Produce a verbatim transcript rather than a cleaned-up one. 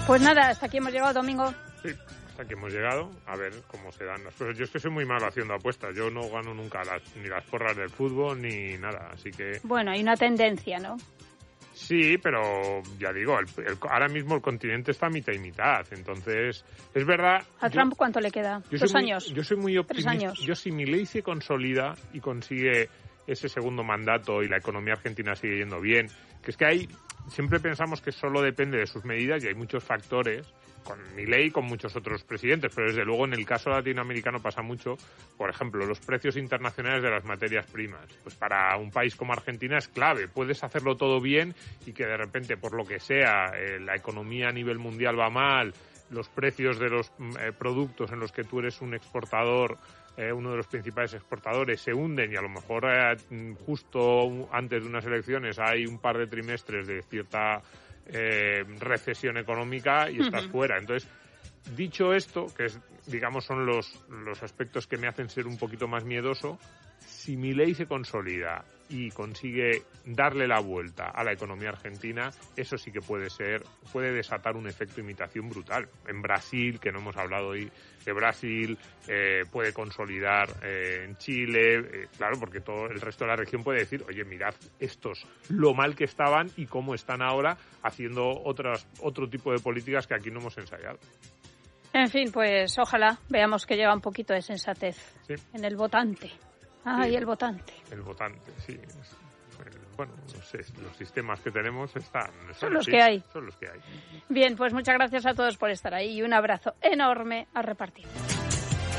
Pues nada, hasta aquí hemos llegado, Domingo. Sí, hasta aquí hemos llegado. A ver cómo se dan las cosas. Yo es que soy muy malo haciendo apuestas. Yo no gano nunca las, ni las porras del fútbol ni nada, así que... Bueno, hay una tendencia, ¿no? Sí, pero ya digo, el, el, ahora mismo el continente está mitad y mitad, entonces es verdad... ¿A Trump yo, cuánto le queda? ¿Dos muy, años? Yo soy muy optimista. ¿Tres años? Yo si Milei se consolida y consigue ese segundo mandato y la economía argentina sigue yendo bien, que es que hay... Siempre pensamos que solo depende de sus medidas y hay muchos factores, con Milei y con muchos otros presidentes, pero desde luego en el caso latinoamericano pasa mucho. Por ejemplo, los precios internacionales de las materias primas. Pues para un país como Argentina es clave. Puedes hacerlo todo bien y que de repente, por lo que sea, eh, la economía a nivel mundial va mal, los precios de los eh, productos en los que tú eres un exportador, eh, uno de los principales exportadores, se hunden y a lo mejor eh, justo antes de unas elecciones hay un par de trimestres de cierta eh, recesión económica y estás uh-huh. fuera. Entonces, dicho esto, que es, digamos son los, los aspectos que me hacen ser un poquito más miedoso, si Milei se consolida y consigue darle la vuelta a la economía argentina, eso sí que puede ser, puede desatar un efecto imitación brutal. En Brasil, que no hemos hablado hoy de Brasil, eh, puede consolidar eh, en Chile, eh, claro, porque todo el resto de la región puede decir, oye, mirad estos, lo mal que estaban y cómo están ahora haciendo otras, otro tipo de políticas que aquí no hemos ensayado. En fin, pues ojalá veamos que llega un poquito de sensatez sí. en el votante. Ay, sí, el votante. El votante, sí. Bueno, no sé, los sistemas que tenemos están... Son los que hay. Son los que hay. Bien, pues muchas gracias a todos por estar ahí y un abrazo enorme a repartir.